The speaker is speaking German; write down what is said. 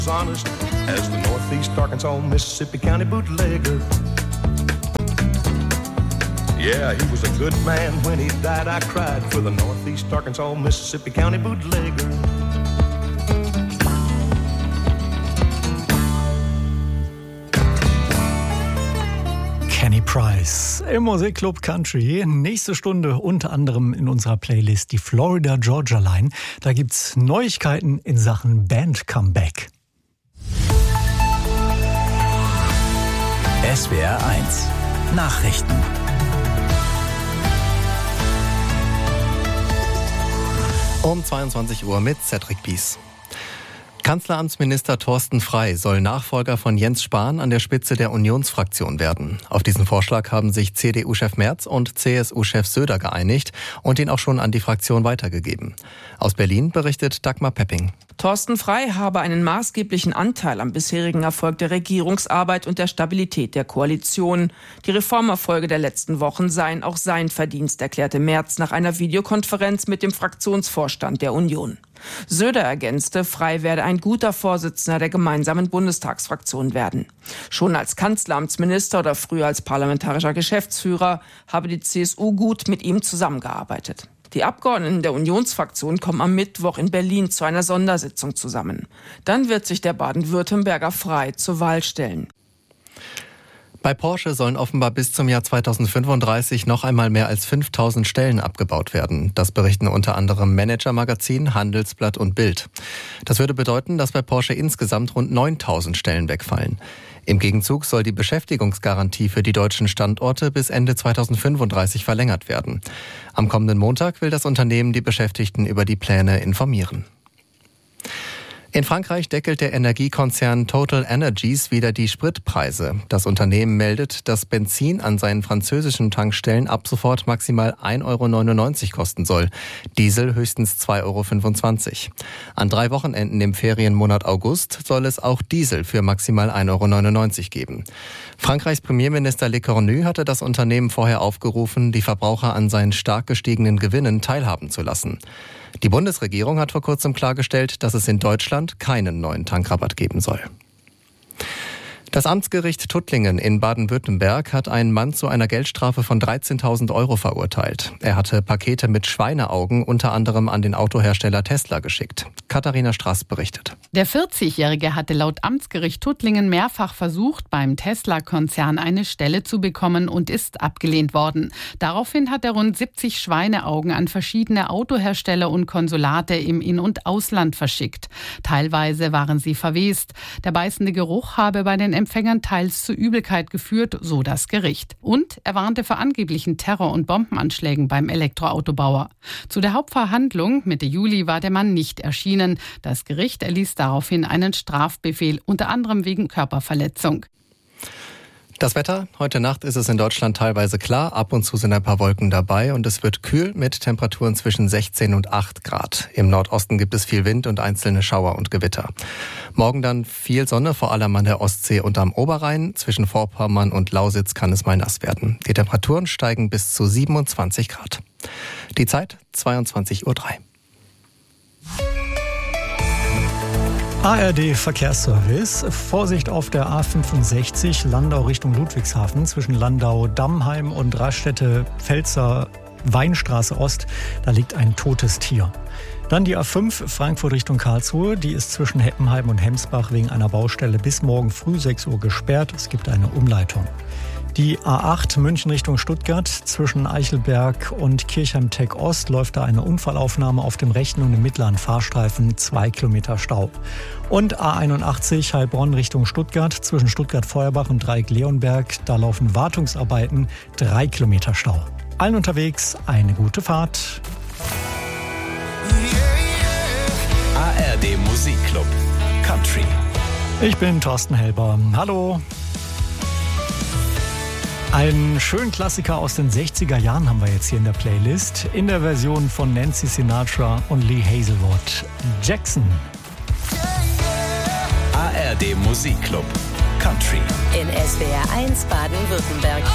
Honest as the Northeast Arkansas Mississippi County bootlegger. Yeah, he was a good man. When he died, I cried for the Northeast Arkansas Mississippi County bootlegger. Kenny Price im Musikclub Country. Nächste Stunde unter anderem in unserer Playlist die Florida Georgia Line. Da gibt's Neuigkeiten in Sachen Band Comeback. SWR 1 Nachrichten. Um 22 Uhr mit Cedric Pies. Kanzleramtsminister Thorsten Frey soll Nachfolger von Jens Spahn an der Spitze der Unionsfraktion werden. Auf diesen Vorschlag haben sich CDU-Chef Merz und CSU-Chef Söder geeinigt und ihn auch schon an die Fraktion weitergegeben. Aus Berlin berichtet Dagmar Pepping. Thorsten Frey habe einen maßgeblichen Anteil am bisherigen Erfolg der Regierungsarbeit und der Stabilität der Koalition. Die Reformerfolge der letzten Wochen seien auch sein Verdienst, erklärte Merz nach einer Videokonferenz mit dem Fraktionsvorstand der Union. Söder ergänzte, Frey werde ein guter Vorsitzender der gemeinsamen Bundestagsfraktion werden. Schon als Kanzleramtsminister oder früher als parlamentarischer Geschäftsführer habe die CSU gut mit ihm zusammengearbeitet. Die Abgeordneten der Unionsfraktion kommen am Mittwoch in Berlin zu einer Sondersitzung zusammen. Dann wird sich der Baden-Württemberger Frey zur Wahl stellen. Bei Porsche sollen offenbar bis zum Jahr 2035 noch einmal mehr als 5000 Stellen abgebaut werden. Das berichten unter anderem Manager-Magazin, Handelsblatt und Bild. Das würde bedeuten, dass bei Porsche insgesamt rund 9000 Stellen wegfallen. Im Gegenzug soll die Beschäftigungsgarantie für die deutschen Standorte bis Ende 2035 verlängert werden. Am kommenden Montag will das Unternehmen die Beschäftigten über die Pläne informieren. In Frankreich deckelt der Energiekonzern Total Energies wieder die Spritpreise. Das Unternehmen meldet, dass Benzin an seinen französischen Tankstellen ab sofort maximal 1,99 € kosten soll. Diesel höchstens 2,25 €. An 3 Wochenenden im Ferienmonat August soll es auch Diesel für maximal 1,99 € geben. Frankreichs Premierminister Le Cornu hatte das Unternehmen vorher aufgerufen, die Verbraucher an seinen stark gestiegenen Gewinnen teilhaben zu lassen. Die Bundesregierung hat vor kurzem klargestellt, dass es in Deutschland keinen neuen Tankrabatt geben soll. Das Amtsgericht Tuttlingen in Baden-Württemberg hat einen Mann zu einer Geldstrafe von 13.000 € verurteilt. Er hatte Pakete mit Schweineaugen unter anderem an den Autohersteller Tesla geschickt. Katharina Straß berichtet. Der 40-Jährige hatte laut Amtsgericht Tuttlingen mehrfach versucht, beim Tesla-Konzern eine Stelle zu bekommen und ist abgelehnt worden. Daraufhin hat er rund 70 Schweineaugen an verschiedene Autohersteller und Konsulate im In- und Ausland verschickt. Teilweise waren sie verwest. Der beißende Geruch habe bei den Empfängern teils zu Übelkeit geführt, so das Gericht. Und er warnte vor angeblichen Terror- und Bombenanschlägen beim Elektroautobauer. Zu der Hauptverhandlung Mitte Juli war der Mann nicht erschienen. Das Gericht erließ daraufhin einen Strafbefehl, unter anderem wegen Körperverletzung. Das Wetter, heute Nacht ist es in Deutschland teilweise klar, ab und zu sind ein paar Wolken dabei und es wird kühl mit Temperaturen zwischen 16 und 8 Grad. Im Nordosten gibt es viel Wind und einzelne Schauer und Gewitter. Morgen dann viel Sonne, vor allem an der Ostsee und am Oberrhein. Zwischen Vorpommern und Lausitz kann es mal nass werden. Die Temperaturen steigen bis zu 27 Grad. Die Zeit 22:03 Uhr. ARD Verkehrsservice. Vorsicht auf der A65 Landau Richtung Ludwigshafen zwischen Landau-Dammheim und Raststätte-Pfälzer Weinstraße Ost. Da liegt ein totes Tier. Dann die A5 Frankfurt Richtung Karlsruhe. Die ist zwischen Heppenheim und Hemsbach wegen einer Baustelle bis morgen früh 6 Uhr gesperrt. Es gibt eine Umleitung. Die A8 München Richtung Stuttgart zwischen Eichelberg und Kirchheim-Tech Ost läuft da eine Unfallaufnahme auf dem rechten und im mittleren Fahrstreifen, 2 Kilometer Stau. Und A81 Heilbronn Richtung Stuttgart zwischen Stuttgart-Feuerbach und Dreieck-Leonberg, da laufen Wartungsarbeiten, 3 Kilometer Stau. Allen unterwegs eine gute Fahrt. ARD Musikclub Country. Ich bin Thorsten Helber. Hallo. Einen schönen Klassiker aus den 60er Jahren haben wir jetzt hier in der Playlist. In der Version von Nancy Sinatra und Lee Hazelwood. Jackson. ARD Musikclub Country. In SWR 1 Baden-Württemberg.